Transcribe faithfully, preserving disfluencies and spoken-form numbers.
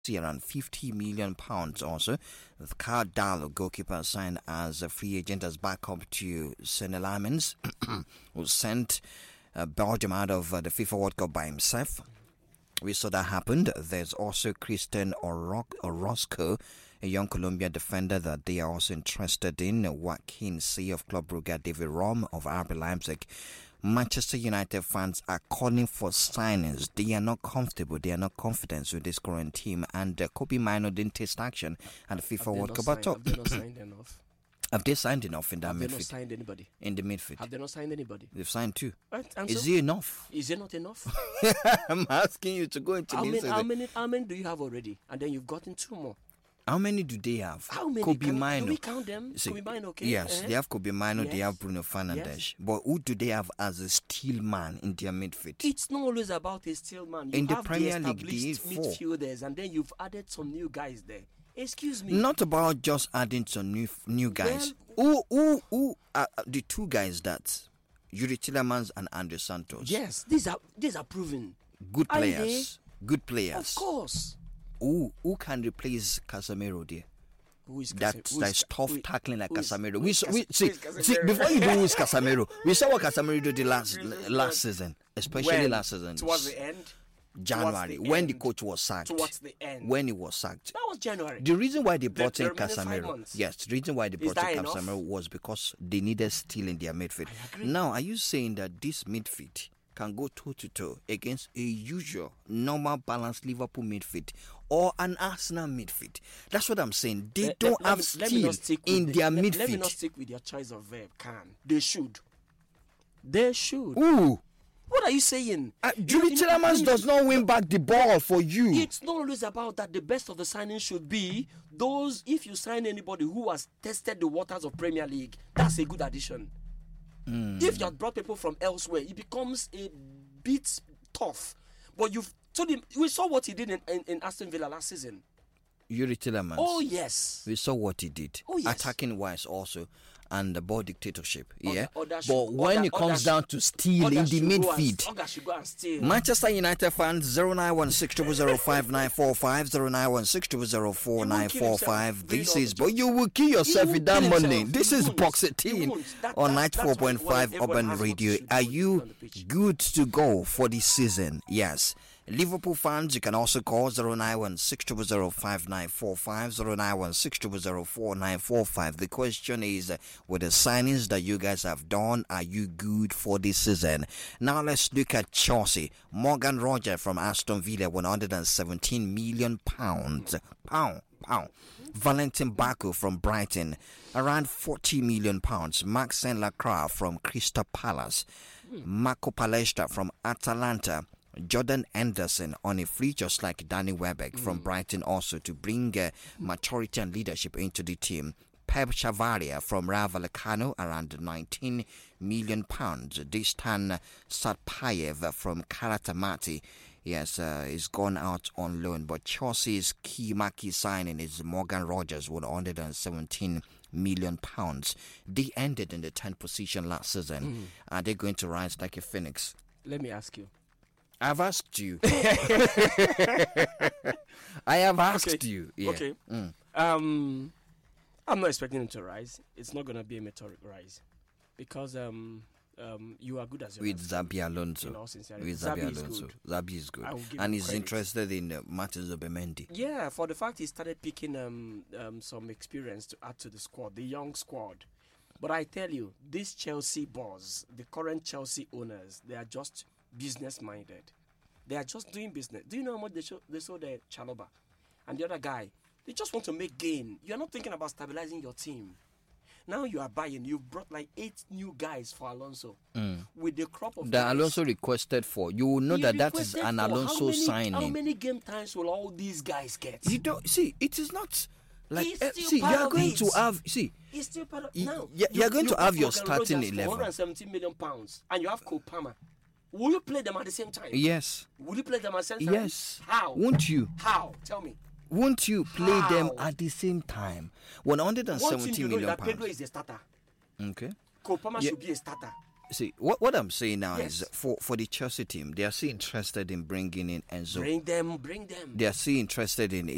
around fifty million pounds also. The Card Diallo goalkeeper signed as a free agent as backup to Saint Lamens, who sent uh, Belgium out of uh, the FIFA World Cup by himself. We saw that happened. There's also Christian Oro- Orozco, a young Colombian defender that they are also interested in. Joaquin C of Club Brugge, David Rom of R B Leipzig. Manchester United fans are calling for signings. They are not comfortable. They are not confident with this current team. And uh, Kobe Mino didn't taste action at the FIFA World Cup at all. Have they not signed enough? Have they signed enough in that Have midfield? they not signed anybody? In the midfield. Have they not signed anybody? They've signed two. Right, and Is so, it enough? Is it not enough? I'm asking you to go into how, this. many, how, many, how many do you have already? And then you've gotten two more. How many do they have? How many? Kobe Can, Mino. can we count them? See, Kobe Mino, okay. Yes, uh-huh. they have Kobe Mino, yes. they have Bruno Fernandes. Yes. But who do they have as a steel man in their midfield? It's not always about a steel man. You in the have Premier the League, they need established four. midfielders, and then you've added some new guys there. Excuse me. Not about just adding some new new guys. Well, who who who are the two guys that Yuri Tillemans and Andre Santos? Yes, these are these are proven good Are players. Good Of players. course. Who who can replace Casemiro there? Who is That Casem- who that's is, tough who is- tackling like who is- Casemiro. who We, is saw- Cas- we who see, is Casemiro? see before you do who is Casemiro, we saw what Casemiro did the last last season, especially When? last season. Towards the end. January, Towards the when the end. coach was sacked. Towards the end. When he was sacked. That was January. The reason why they brought the in remaining five Casemiro, months. yes, the reason why they Is brought in that enough? Casemiro was because they needed steel in their midfield. I agree. Now, are you saying that this midfield can go toe to toe against a usual, normal, balanced Liverpool midfield or an Arsenal midfield? That's what I'm saying. They Let- don't let- have let me- let me steel not stick with in the- their let, midfield. Let me not stick with your choice of verb. Can they should? They should. Ooh, What are you saying? uh, You- Julie you know, Tillemans you- does not win back the ball for you. It's not always about that. The best of the signings should be those. If you sign anybody who has tested the waters of Premier League, that's a good addition. Mm. If you have brought people from elsewhere, it becomes a bit tough. But you've told him. We saw what he did in, in, in Aston Villa last season. Yuri Tillemans. Oh yes. We saw what he did. Oh, yes. Attacking wise also. And the ball dictatorship. Yeah. Other- other but should- when other- it comes other down should- to steal in Others the should go and- midfield. Others should go and steal. Manchester United fans zero nine one six zero zero five nine four five zero nine one six zero zero four nine four five. This is but you will kill yourself He with won't that kill money. himself. This He is won't. Box He eighteen won't. That- on that- ninety four point five that's why Urban everyone has what Radio. they should Are do you on the pitch. good to go for this season? Yes. Liverpool fans, you can also call zero nine one six zero zero five nine four five zero nine one six zero zero four nine four five. The question is, uh, with the signings that you guys have done, are you good for this season? Now let's look at Chelsea. Morgan Rogers from Aston Villa, one hundred seventeen million pounds. Pound. Pound. Valentin Baku from Brighton, around forty million pounds. Maxence Lacroix from Crystal Palace. Marco Palestra from Atalanta. Jordan Anderson on a free, just like Danny Welbeck from Brighton, also to bring uh, maturity and leadership into the team. Pep Chavaria from Rayo Vallecano, around nineteen million pounds. Distan Satpayev from Karatamati, yes, uh, is gone out on loan. But Chelsea's key marquee signing is Morgan Rogers, one hundred seventeen million pounds. They ended in the tenth position last season. Are they going to rise like a phoenix? Let me ask you. I've asked you. I have asked Okay. you. Yeah. Okay. Mm. Um, I'm not expecting him to rise. It's not going to be a meteoric rise because um, um, you are good as your With answer. Zabi Alonso. In all sincerity. With Zabi Zabi is Alonso. good. Zabi is good. I will give And him he's credit. interested in uh, Martin Zubimendi. Yeah, for the fact he started picking um, um, some experience to add to the squad, the young squad. But I tell you, this Chelsea boss, the current Chelsea owners, they are just business-minded. They are just doing business. Do you know how much they, show, they sold the Chaloba? And the other guy, they just want to make gain. You're not thinking about stabilizing your team. Now you are buying. You've brought like eight new guys for Alonso. With the crop of That guys. Alonso requested for. You will know He that that is requested an for how Alonso many- How signing. many game times will all these guys get? You don't see. It is not like He's eh, still see. You part are of going it. to have see. He's still part of Y- now. y- you're going to bought have your Morgan starting Rogers for eleven. one hundred seventeen million pounds, and you have Cole Palmer. Will you play them at the same time? Yes. Will you play them at the same time? Yes. How? Won't you? How? Tell me. Won't you play them How? at the same time? One hundred and One thing seventy you know is million that Pedro pounds. is a starter. Okay. Cole Palmer Yeah. should be a starter. See, what what I'm saying now Yes. is for, for the Chelsea team, they are still interested in bringing in Enzo. Bring them. Bring them. They are still interested in